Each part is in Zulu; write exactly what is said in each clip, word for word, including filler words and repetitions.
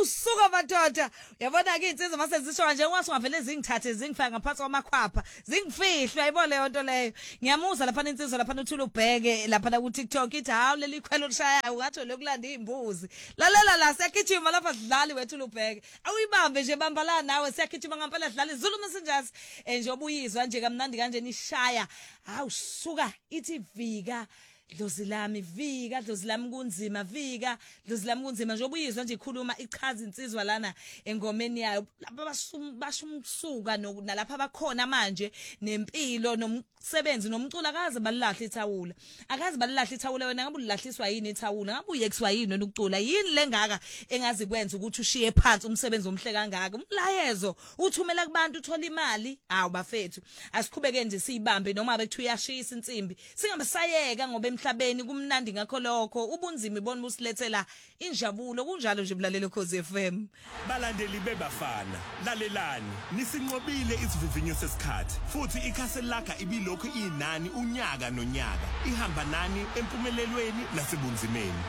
awusuka madoda uyabona ke insizwa mase zisho nje ungasingavele zingithathe zingifaka ngaphansi kwamakhwapha zingifihle uyayibona leyo nto leyo ngiyamuza lapha insizwa lapha uthula ubheke lapha ku TikTok ithi hawu leli khwelo lishayayo ngathi lokulanda imbuzi lalela la siyagijima lapha sidlali wethula ubheke awuyibambe nje bambalana nawe siyagijima ngempela sidlali Zulu Messengers nje obuyizwa nje kamnandi kanje nishaya awusuka ithi vika Dlozi lami vika dlozi lami kunzima vika dlozi lami kunzima nje obuyizwa nje ikhuluma ichaza insizwa lana engomeni yayo lapha bashumsuka nalapha bakhona manje nempilo nomsebenzi nomculo akaze balilahla ithawula akaze balilahla ithawula wena ngabe ulahliswa yini ithawula ngabe uyexwa yini wena ukucula yini lengaka engazi kwenza ukuthi ushiye phansi umsebenzi omhle kangaka umlayezo uthumela kubantu uthola imali hawu bafethu asiqhubeke nje siyibambe noma bethu uyashisa insimbi singamsayeka ngoba emhlabeni kumnandi ngakho lokho ubunzima ibona busilethela injabulo kunjalo nje bulalelo Khosi F M balandeli bebafana lalelani nisinqobile isivivinyo sesikhathi futhi ikhaseli lakha ibilokho inani unyaka nonyaka ihamba nani empumelelweni nasebunzimeni.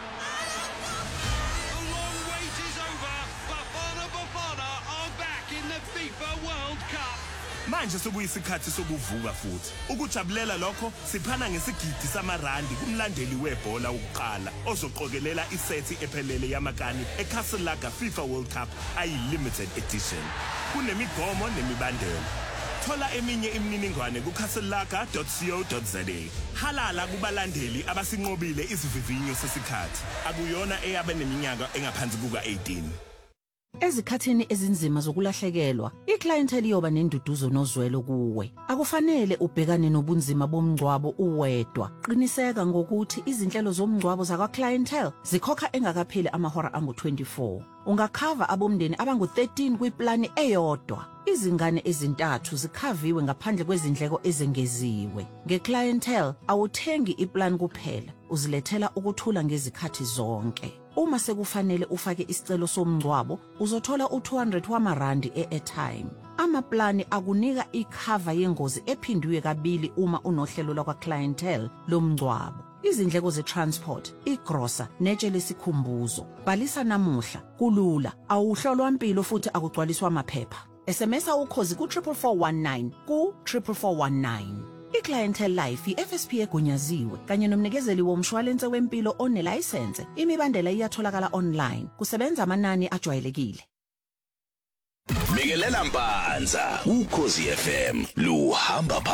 The long wait is over. Bafana Bafana are back in the FIFA World Cup. Manje sokuyisikhathi sokuvuka futhi ukujabulela lokho siphana ngesigidi samarandi kumlandeli webhola ukuqala ozoqokelela isethi ephelele yamakani eCastle Lager FIFA World Cup ayi limited edition kunemigomo nemibandela. Thola eminye imininingwane ku castle lager dot co dot za. Halala kubalandeli abasinqobile isivivinyo sesikhathi akuyona eyabe neminyaka engaphansi kuka eighteen. Ezikhathini ezinzima zokulahlekelwa, iclientele iyoba nenduduzo nozwelo kuwe. Akufanele ubhekane nobunzima bomngcwabo uwedwa. Qiniseka ngokuthi izinhlelo zomngcwabo zakwa clientele zikhokha engakapheli amahora angu twenty-four. Ungakhava abomndeni abangu thirteen kwiplani eyodwa. Izingane ezintathu zikhaviwe ngaphandle kwezindleko ezengeziwe. Ngeclientele awuthengi iplan kuphela, uzilethela ukuthula ngezikhathi zonke. Uma sekufanele ufake isicelo somngcwabo, uzothola u two hundred wamarandi e-airtime. Amaplani akunika ikhava yengozi ephindwe kabili uma unohlelo lakwa clientele lomngcwabo. Izindleko ze-transport, igrosa, netshe lesikhumbuzo. Bhalisa namuhla, kulula, awuhlolwa impilo futhi akugcwaliswa amaphepha. S M S ukhozi ku triple four one nine ku triple four one nine. iClientele Life i-F S P egunyaziwe kanye nomnikezeli womshwalense wempilo onelicense. Imibandela iyatholakala online. Kusebenza amanani ajwayelekile. Mikelela Mpanza, uKhosi F M, luhamba